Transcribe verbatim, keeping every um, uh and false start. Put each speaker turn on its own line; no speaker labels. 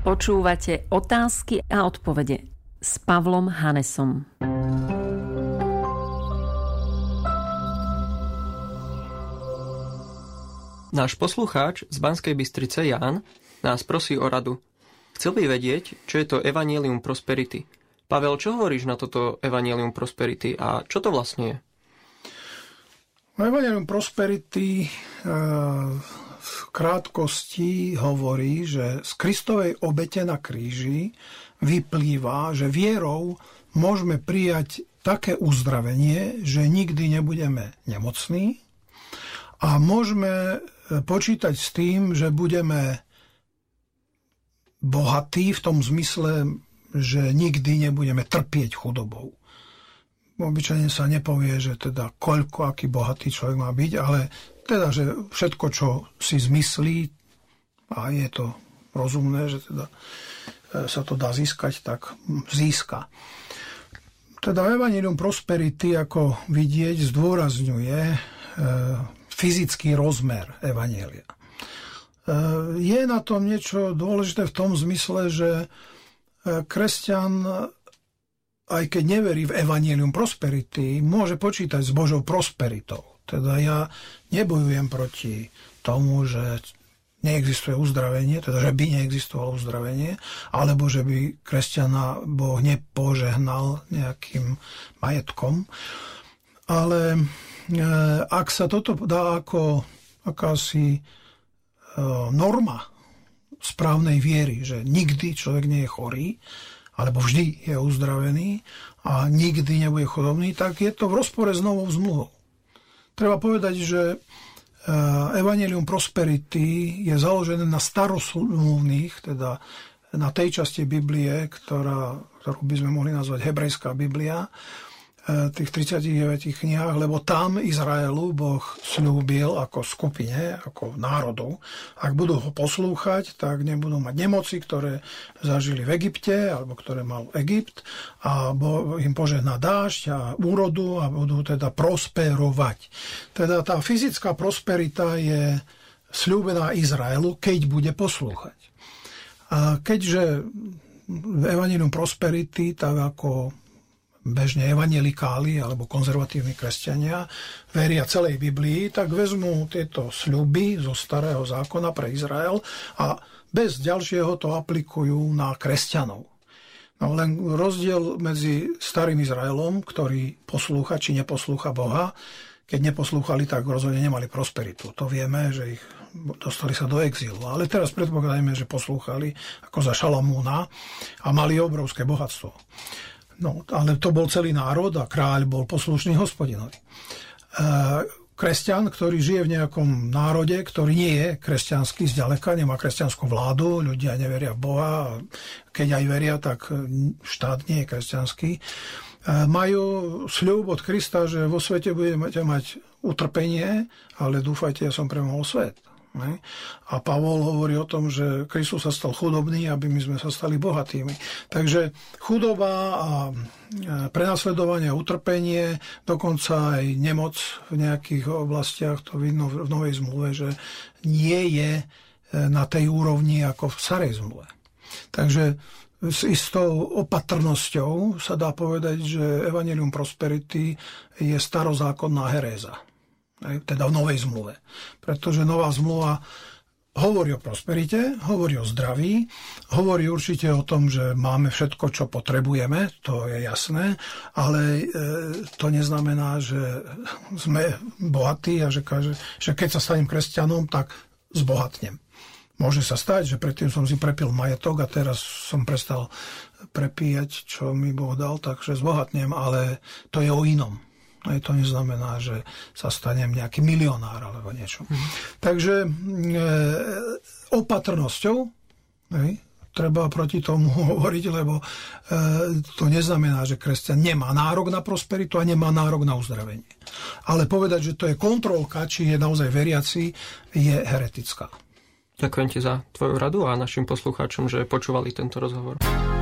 Počúvate Otázky a odpovede s Pavlom Hanesom.
Náš poslucháč z Banskej Bystrice Ján nás prosí o radu. Chcel by vedieť, čo je to Evangelium Prosperity. Pavel, čo hovoríš na toto Evangelium Prosperity a čo to vlastne je?
Evangelium Prosperity v krátkosti hovorí, že z Kristovej obete na kríži vyplýva, že vierou môžeme prijať také uzdravenie, že nikdy nebudeme nemocní a môžeme počítať s tým, že budeme bohatí v tom zmysle, že nikdy nebudeme trpieť chudobou. Obyčajne sa nepovie, že teda koľko, aký bohatý človek má byť, ale teda, že všetko, čo si zmyslí a je to rozumné, že teda sa to dá získať, tak získa. Teda Evangelium Prosperity, ako vidieť, zdôrazňuje e, fyzický rozmer Evangelia. E, je na tom niečo dôležité v tom zmysle, že kresťan, aj keď neverí v Evangelium Prosperity, môže počítať s Božou prosperitou. Teda ja nebojujem proti tomu, že neexistuje uzdravenie, teda že by neexistovalo uzdravenie, alebo že by kresťana Boh nepožehnal nejakým majetkom. Ale e, ak sa toto dá ako akási e, norma správnej viery, že nikdy človek nie je chorý, alebo vždy je uzdravený a nikdy nebude chudobný, tak je to v rozpore s novou zmluvou. Treba povedať, že Evangelium Prosperity je založené na starosmluvných, teda na tej časti Biblie, ktorá, ktorú by sme mohli nazvať hebrejská Biblia, tých tridsiatich deviatich knihách, lebo tam Izraelu Boh sľúbil ako skupine, ako národov. Ak budú ho poslúchať, tak nebudú mať nemoci, ktoré zažili v Egypte, alebo ktoré mal Egypt, a im požehná dážď a úrodu a budú teda prosperovať. Teda tá fyzická prosperita je sľúbená Izraelu, keď bude poslúchať. A keďže v Evangelium Prosperity, tak ako bežne evanjelikáli alebo konzervatívni kresťania veria celej Biblii, tak vezmú tieto sľuby zo starého zákona pre Izrael a bez ďalšieho to aplikujú na kresťanov. No len rozdiel medzi starým Izraelom, ktorý poslúcha či neposlúcha Boha, keď neposlúchali, tak rozhodne nemali prosperitu. To vieme, že ich dostali sa do exílu. Ale teraz predpokladajme, že poslúchali ako za Šalamúna a mali obrovské bohatstvo. No, ale to bol celý národ a kráľ bol poslušný hospodinovi. E, kresťan, ktorý žije v nejakom národe, ktorý nie je kresťanský zďaleka, nemá kresťanskú vládu, ľudia neveria v Boha, keď aj veria, tak štát nie je kresťanský, e, majú sľub od Krista, že vo svete budete mať utrpenie, ale dúfajte, ja som premohol svet. A Pavol hovorí o tom, že Kristus sa stal chudobný, aby my sme sa stali bohatými. Takže chudoba a prenasledovanie a utrpenie, dokonca aj nemoc v nejakých oblastiach, to vidno v Novej zmluve, že nie je na tej úrovni ako v starej zmluve. Takže s istou opatrnosťou sa dá povedať, že Evangelium Prosperity je starozákonná heréza. Teda v Novej zmluve. Pretože Nová zmluva hovorí o prosperite, hovorí o zdraví, hovorí určite o tom, že máme všetko, čo potrebujeme, to je jasné, ale to neznamená, že sme bohatí a že, že keď sa stanem kresťanom, tak zbohatnem. Môže sa stať, že predtým som si prepil majetok a teraz som prestal prepíjať, čo mi Boh dal, takže zbohatnem, ale to je o inom. Aj to neznamená, že sa stanem nejaký milionár alebo niečo. Mm. Takže e, opatrnosťou hej, treba proti tomu hovoriť, lebo e, to neznamená, že kresťan nemá nárok na prosperitu a nemá nárok na uzdravenie. Ale povedať, že to je kontrolka, či je naozaj veriaci, je heretická.
Ďakujem ti za tvoju radu a našim poslucháčom, že počúvali tento rozhovor.